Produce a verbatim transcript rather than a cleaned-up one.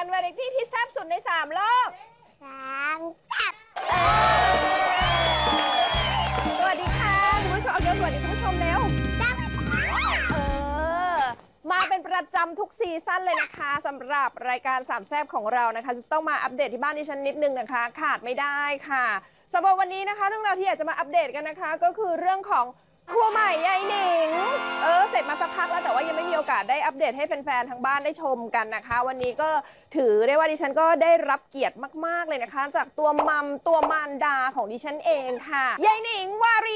วาไรตี้ที่แซ่บสุดในสามโลกสามแซ่บสวัสดีค่ะคุณผู้ชมเอาเดี๋ยวสวัสดีคุณผู้ชมเร็วเออมาเป็นประจำทุกซีซั่นเลยนะคะสำหรับรายการสามแซ่บของเรานะคะจะต้องมาอัปเดตที่บ้านดิฉันนิดนึงนะคะขาดไม่ได้ค่ะสำหรับวันนี้นะคะเรื่องราวที่อยากจะมาอัปเดตกันนะคะก็คือเรื่องของครัวใหม่ยายหนิงเออเสร็จมาสักพักแล้วแต่ว่ายังไม่มีโอกาสได้อัปเดตให้แฟนๆทางบ้านได้ชมกันนะคะวันนี้ก็ถือได้ว่าดิฉันก็ได้รับเกียรติมากๆเลยนะคะจากตัวมัมตัวมารดาของดิฉันเองค่ะยายหนิงวารี